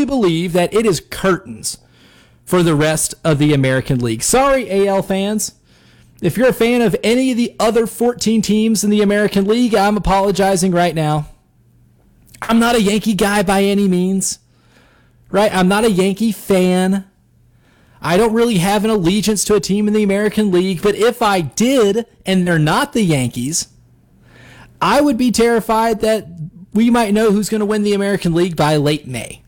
truly believe that it is curtains for the rest of the American League. Sorry, AL fans. If you're a fan of any of the other 14 teams in the American League, I'm apologizing right now. I'm not a Yankee guy by any means, right? I'm not a Yankee fan. I don't really have an allegiance to a team in the American League, but if I did, and they're not the Yankees, I would be terrified that we might know who's going to win the American League by late May.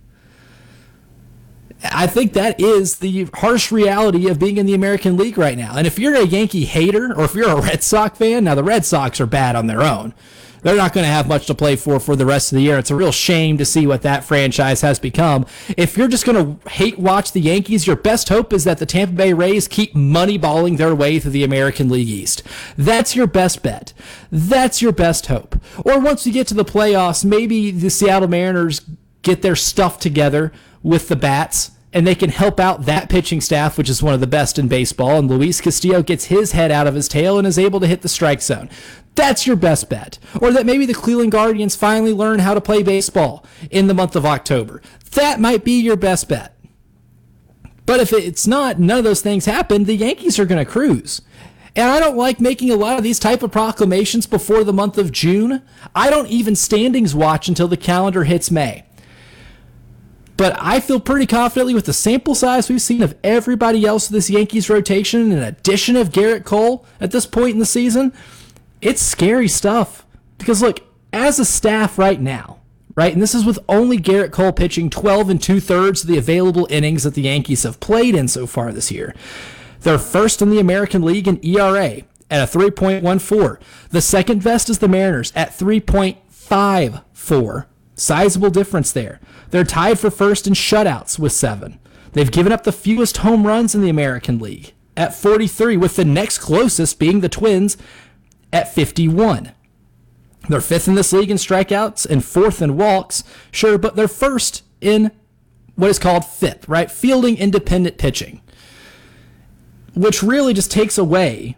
I think that is the harsh reality of being in the American League right now. And if you're a Yankee hater, or if you're a Red Sox fan, now the Red Sox are bad on their own. They're not going to have much to play for the rest of the year. It's a real shame to see what that franchise has become. If you're just going to hate watch the Yankees, your best hope is that the Tampa Bay Rays keep moneyballing their way through the American League East. That's your best bet. That's your best hope. Or once you get to the playoffs, maybe the Seattle Mariners get their stuff together with the bats, and they can help out that pitching staff, which is one of the best in baseball, and Luis Castillo gets his head out of his tail and is able to hit the strike zone. That's your best bet. Or that maybe the Cleveland Guardians finally learn how to play baseball in the month of October. That might be your best bet. But if it's not, none of those things happen, the Yankees are going to cruise. And I don't like making a lot of these type of proclamations before the month of June. I don't even standings watch until the calendar hits May. But I feel pretty confidently with the sample size we've seen of everybody else in this Yankees rotation, in addition of Garrett Cole at this point in the season, it's scary stuff. Because look, as a staff right now, right, and this is with only Garrett Cole pitching 12 2/3 of the available innings that the Yankees have played in so far this year. They're first in the American League in ERA at a 3.14. The second best is the Mariners at 3.54. Sizable difference there. They're tied for first in shutouts with 7. They've given up the fewest home runs in the American League at 43, with the next closest being the Twins at 51. They're 5th in this league in strikeouts and 4th in walks, sure, but they're first in what is called 5th, right? Fielding independent pitching, which really just takes away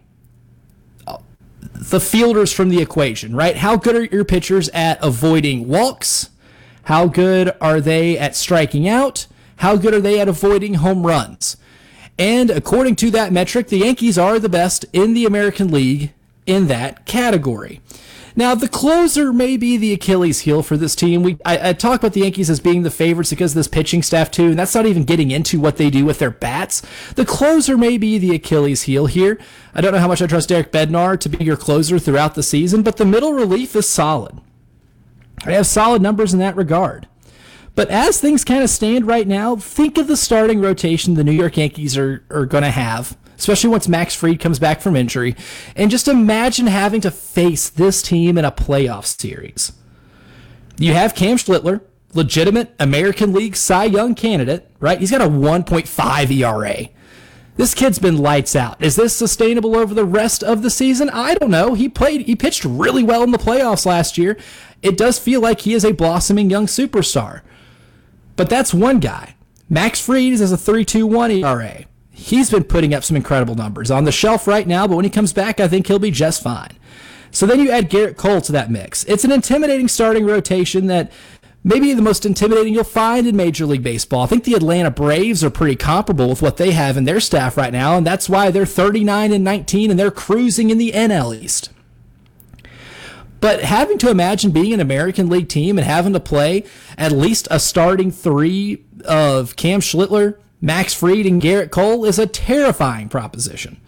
the fielders from the equation, right? How good are your pitchers at avoiding walks? How good are they at striking out? How good are they at avoiding home runs? And according to that metric, the Yankees are the best in the American League in that category. Now, the closer may be the Achilles heel for this team. I talk about the Yankees as being the favorites because of this pitching staff too, and that's not even getting into what they do with their bats. The closer may be the Achilles heel here. I don't know how much I trust Derek Bednar to be your closer throughout the season, but the middle relief is solid. They have solid numbers in that regard. But as things kind of stand right now, think of the starting rotation the New York Yankees are going to have, especially once Max Fried comes back from injury, and just imagine having to face this team in a playoff series. You have Cam Schlittler, legitimate American League Cy Young candidate, right? He's got a 1.5 ERA. This kid's been lights out. Is this sustainable over the rest of the season? I don't know. He pitched really well in the playoffs last year. It does feel like he is a blossoming young superstar. But that's one guy. Max Fried is a 3.21 ERA. He's been putting up some incredible numbers. On the shelf right now, but when he comes back, I think he'll be just fine. So then you add Garrett Cole to that mix. It's an intimidating starting rotation that maybe the most intimidating you'll find in Major League Baseball. I think the Atlanta Braves are pretty comparable with what they have in their staff right now, and that's why they're 39-19 and they're cruising in the NL East. But having to imagine being an American League team and having to play at least a starting 3 of Cam Schlittler, Max Fried, and Garrett Cole is a terrifying proposition.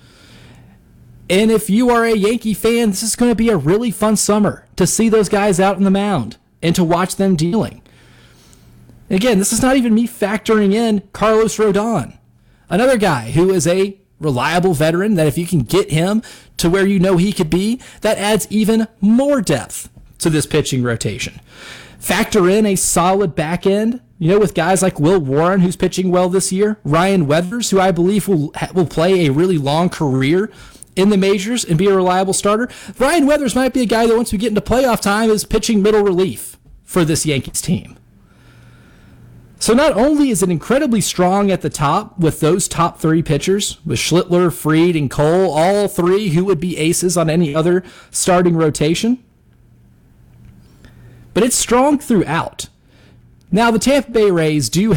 And if you are a Yankee fan, this is going to be a really fun summer to see those guys out on the mound and to watch them dealing. Again, this is not even me factoring in Carlos Rodon, another guy who is a reliable veteran that if you can get him to where you know he could be, that adds even more depth to this pitching rotation. Factor in a solid back end, with guys like Will Warren, who's pitching well this year, Ryan Weathers, who I believe will play a really long career in the majors and be a reliable starter. Ryan Weathers might be a guy that once we get into playoff time is pitching middle relief for this Yankees team. So not only is it incredibly strong at the top with those top 3 pitchers, with Schlittler, Fried, and Cole, all 3 who would be aces on any other starting rotation, but it's strong throughout. Now, the Tampa Bay Rays do